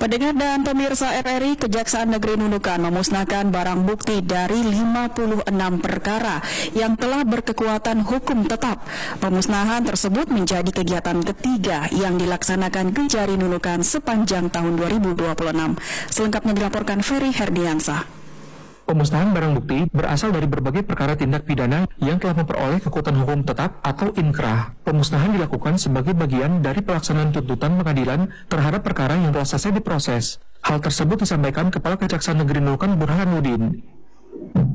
Pendengar dan pemirsa RRI, Kejaksaan Negeri Nunukan memusnahkan barang bukti dari 56 perkara yang telah berkekuatan hukum tetap. Pemusnahan tersebut menjadi kegiatan ketiga yang dilaksanakan Kejari Nunukan sepanjang tahun 2026. Selengkapnya dilaporkan Ferry Herdiansah. Pemusnahan barang bukti berasal dari berbagai perkara tindak pidana yang telah memperoleh kekuatan hukum tetap atau inkrah. Pemusnahan dilakukan sebagai bagian dari pelaksanaan tuntutan pengadilan terhadap perkara yang telah selesai diproses. Hal tersebut disampaikan Kepala Kejaksaan Negeri Nunukan Burhanuddin.